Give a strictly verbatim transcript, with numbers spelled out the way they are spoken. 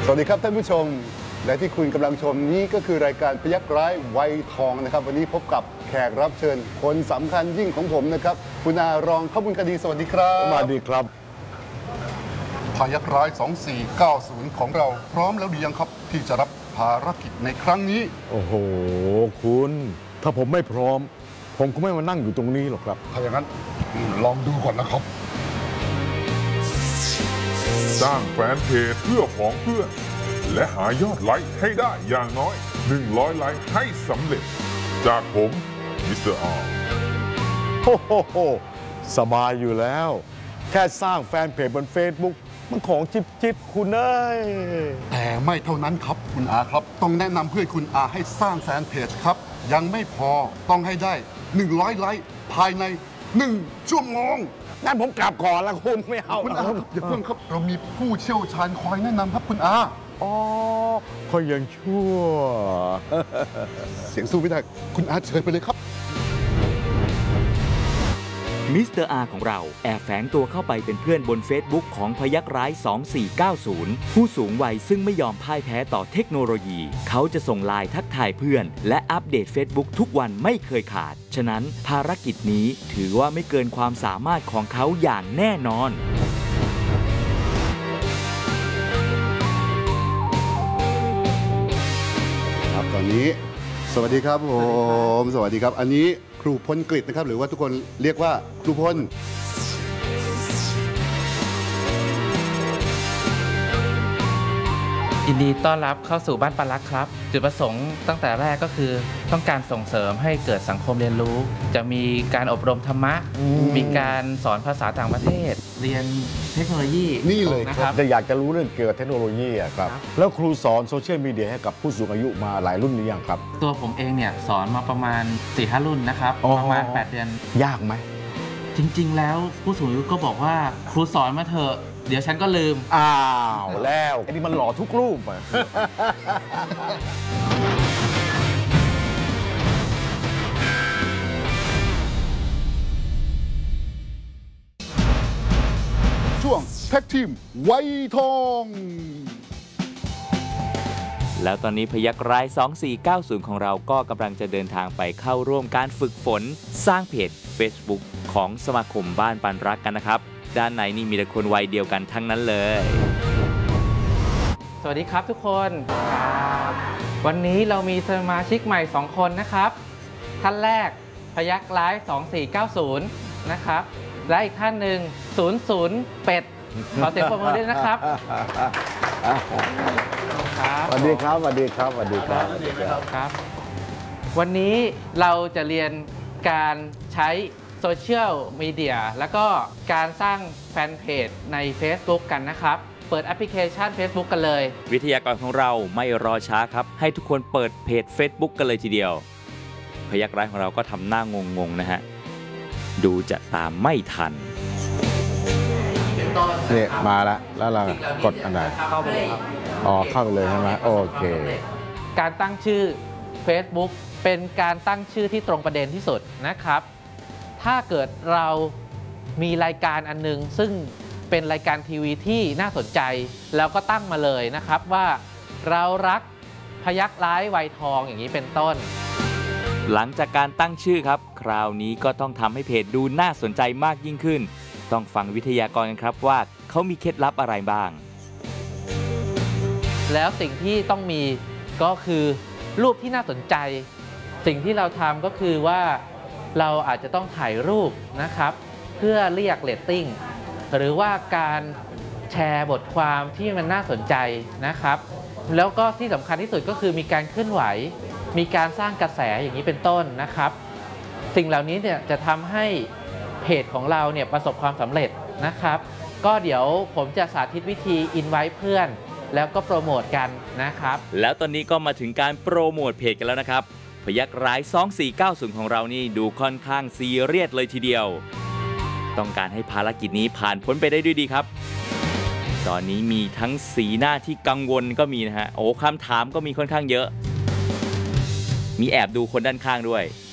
สวัสดีครับท่านผู้ชมและที่คุณกำลังชมนี้ก็คือรายการพยัคฆ์ร้ายวัยทองนะครับวันนี้พบกับแขกรับเชิญคนสำคัญยิ่งของผมนะครับคุณอารองข้อมูลคดีสวัสดีครับสวัสดีครับพยัคฆ์ร้ายสองสี่เก้าศูนย์ของเราพร้อมแล้วหรือยังครับที่จะรับภารกิจในครั้งนี้โอ้โหคุณถ้าผมไม่พร้อมผมก็ไม่มานั่งอยู่ตรงนี้หรอกครับถ้าอย่างนั้นลองดูก่อนนะครับสร้างแฟนเพจเพื่อของเพื่อนและหายอดไลค์ให้ได้อย่างน้อยหนึ่งร้อยไลค์ให้สำเร็จจากผมมิสเตอร์อาร์โอ้โหสบายอยู่แล้วแค่สร้างแฟนเพจบน Facebook มันของจิบจิบคุณเอ้ยแต่ไม่เท่านั้นครับคุณอาครับต้องแนะนำเพื่อนคุณอาให้สร้างแฟนเพจครับยังไม่พอต้องให้ได้หนึ่งร้อยไลค์ภายในหนึ่งชั่วโมงงั้นผมกลับก่อนละคุณไม่เอาคุณอาอย่าเพิ่งครับเรามีผู้เชี่ยวชาญคอยแนะนำครับคุณอาอ๋อก็ยังชั่วเสียงสู้ไม่ได้คุณอาเชิญไปเลยครับมิสเตอร์อาร์ของเราแอบแฝงตัวเข้าไปเป็นเพื่อนบน Facebook ของพยัคฆ์ร้ายสองสี่เก้าศูนย์ผู้สูงวัยซึ่งไม่ยอมพ่ายแพ้ต่อเทคโนโลยีเขาจะส่งไลน์ทักทายเพื่อนและอัปเดต Facebook ทุกวันไม่เคยขาดฉะนั้นภารกิจนี้ถือว่าไม่เกินความสามารถของเขาอย่างแน่นอนครับตอนนี้สวัสดีครับผมสวัสดีครับอันนี้ครูพลกฤษนะครับหรือว่าทุกคนเรียกว่าครูพลยินดีต้อนรับเข้าสู่บ้านปารักครับจุดประสงค์ตั้งแต่แรกก็คือต้องการส่งเสริมให้เกิดสังคมเรียนรู้จะมีการอบรมธรรมะมีการสอนภาษาต่างประเทศเรียนเทคโนโลยีนี่เลยนะครับแต่อยากจะรู้เรื่องเกี่ยวกับเทคโนโลยีอะครับแล้วครูสอนโซเชียลมีเดียให้กับผู้สูงอายุมาหลายรุ่นหรือยังครับตัวผมเองเนี่ยสอนมาประมาณ สี่ห้า รุ่นนะครับประมาณแปดเดือนยากไหมจริงๆแล้วผู้สูงอายุก็บอกว่าครูสอนมาเถอะเดี๋ยวฉันก็ลืมอ้าวแล้วไอ้นี่มันหล่อทุกรูปอะช่วงแท็กทีมไวทองแล้วตอนนี้พยัคฆ์ร้ายสองสี่เก้าศูนย์ของเราก็กำลังจะเดินทางไปเข้าร่วมการฝึกฝนสร้างเพจ Facebook ของสมาคมบ้านปันรักกันนะครับด้านในนี่มีแต่คนวัยเดียวกันทั้งนั้นเลยสวัสดีครับทุกคนวันนี้เรามีสมาชิกใหม่สองคนนะครับท่านแรกพยัคฆ์ร้ายสองสี่เก้าศูนย์นะครับและอีกท่านหนึ่งศูนย์ ศูนย์เป็ดขอเสียงปรบมือด้วยนะครับสวัสดีครับสวัสดีครับสวัสดีครับครับวันนี้เราจะเรียนการใช้โซเชียลมีเดียแล้วก็การสร้างแฟนเพจใน Facebook กันนะครับเปิดแอปพลิเคชัน Facebook กันเลยวิทยากรของเราไม่รอช้าครับให้ทุกคนเปิดเพจ Facebook กันเลยทีเดียวพยัคฆ์ร้ายของเราก็ทำหน้างงๆนะฮะดูจะตามไม่ทันนี่มาแล้วแล้วเรากดอันไหนเข้าไปเลยครับอ๋อเข้าไปเลยใช่ไหมโอเคการตั้งชื่อ Facebook เป็นการตั้งชื่อที่ตรงประเด็นที่สุดนะครับถ้าเกิดเรามีรายการอันนึงซึ่งเป็นรายการทีวีที่น่าสนใจแล้วก็ตั้งมาเลยนะครับว่าเรารักพยัคฆ์ร้ายวัยทองอย่างนี้เป็นต้นหลังจากการตั้งชื่อครับคราวนี้ก็ต้องทำให้เพจดูน่าสนใจมากยิ่งขึ้นต้องฟังวิทยากรกันครับว่าเขามีเคล็ดลับอะไรบ้างแล้วสิ่งที่ต้องมีก็คือรูปที่น่าสนใจสิ่งที่เราทำก็คือว่าเราอาจจะต้องถ่ายรูปนะครับเพื่อเรียกเรตติ้งหรือว่าการแชร์บทความที่มันน่าสนใจนะครับแล้วก็ที่สำคัญที่สุดก็คือมีการเคลื่อนไหวมีการสร้างกระแสอย่างนี้เป็นต้นนะครับสิ่งเหล่านี้เนี่ยจะทำให้เพจของเราเนี่ยประสบความสำเร็จนะครับก็เดี๋ยวผมจะสาธิตวิธีอินไว้เพื่อนแล้วก็โปรโมทกันนะครับแล้วตอนนี้ก็มาถึงการโปรโมทเพจกันแล้วนะครับพยัคฆ์ร้ายสองสี่เก้าศูนย์ของเรานี่ดูค่อนข้างซีเรียสเลยทีเดียวต้องการให้ภารกิจนี้ผ่านพ้นไปได้ด้วยดีครับตอนนี้มีทั้งสีหน้าที่กังวลก็มีนะฮะโอ้คำถามก็มีค่อนข้างเยอะมีแอบดูคนด้านข้างด้วย